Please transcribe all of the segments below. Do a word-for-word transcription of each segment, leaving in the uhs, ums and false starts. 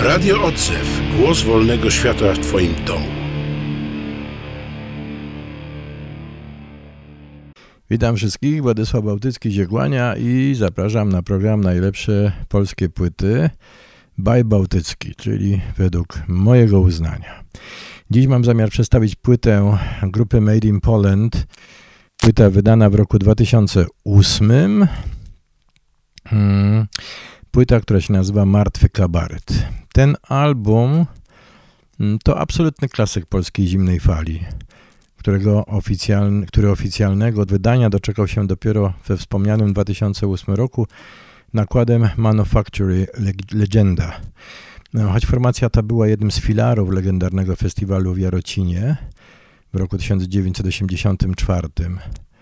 Radio Odzew. Głos wolnego świata w Twoim domu. Witam wszystkich, Władysław Bałtycki się kłania i zapraszam na program Najlepsze Polskie Płyty by Bałtycki, czyli według mojego uznania. Dziś mam zamiar przedstawić płytę grupy Made in Poland. Płyta wydana w roku dwa tysiące ósmym. Hmm. Płyta, która się nazywa Martwy Kabaret. Ten album to absolutny klasyk polskiej zimnej fali, którego oficjalny, który oficjalnego wydania doczekał się dopiero we wspomnianym dwa tysiące ósmym roku nakładem Manufactory Legenda. No, choć formacja ta była jednym z filarów legendarnego festiwalu w Jarocinie w roku tysiąc dziewięćset osiemdziesiątym czwartym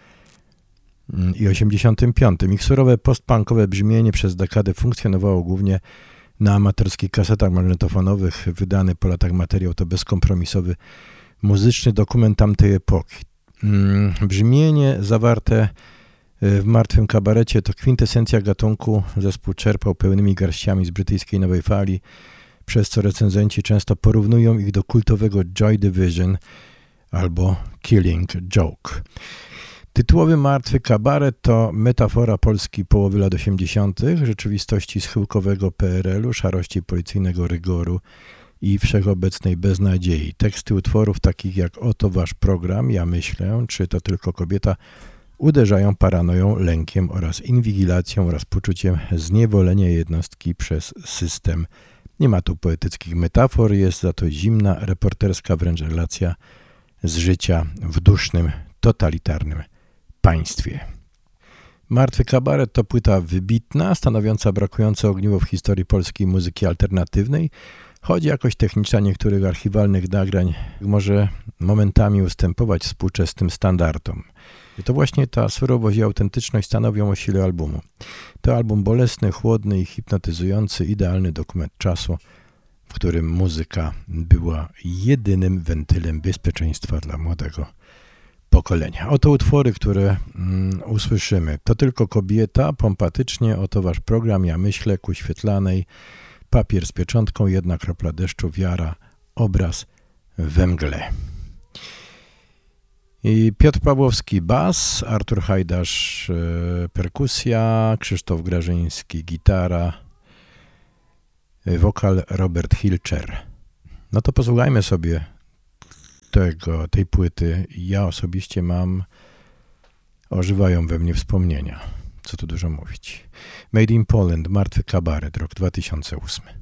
i osiemdziesiątym piątym. Ich surowe postpunkowe brzmienie przez dekadę funkcjonowało głównie na amatorskich kasetach magnetofonowych. Wydany po latach materiał to bezkompromisowy muzyczny dokument tamtej epoki. Brzmienie zawarte w Martwym Kabarecie to kwintesencja gatunku. Zespół czerpał pełnymi garściami z brytyjskiej nowej fali, przez co recenzenci często porównują ich do kultowego Joy Division albo Killing Joke. Tytułowy Martwy Kabaret to metafora Polski połowy lat osiemdziesiątych, rzeczywistości schyłkowego P R L-u, szarości policyjnego rygoru i wszechobecnej beznadziei. Teksty utworów takich jak Oto wasz program, Ja myślę, czy To tylko kobieta uderzają paranoją, lękiem oraz inwigilacją oraz poczuciem zniewolenia jednostki przez system. Nie ma tu poetyckich metafor, jest za to zimna, reporterska wręcz relacja z życia w dusznym, totalitarnym państwie. Martwy Kabaret to płyta wybitna, stanowiąca brakujące ogniwo w historii polskiej muzyki alternatywnej, choć jakość techniczna niektórych archiwalnych nagrań może momentami ustępować współczesnym standardom. I to właśnie ta surowość i autentyczność stanowią o sile albumu. To album bolesny, chłodny i hipnotyzujący, idealny dokument czasu, w którym muzyka była jedynym wentylem bezpieczeństwa dla młodego pokolenia. Oto utwory, które mm, usłyszymy. To tylko kobieta, pompatycznie, Oto wasz program, Ja myślę, Ku świetlanej, Papier z pieczątką, Jedna kropla deszczu, Wiara, Obraz we mgle. I Piotr Pawłowski bas, Artur Hajdasz e, perkusja, Krzysztof Grażyński gitara, e, wokal Robert Hilcher. No to posłuchajmy sobie tego, tej płyty. Ja osobiście mam, ożywają we mnie wspomnienia. Co tu dużo mówić. Made in Poland, Martwy Kabaret, rok dwa tysiące ósmy.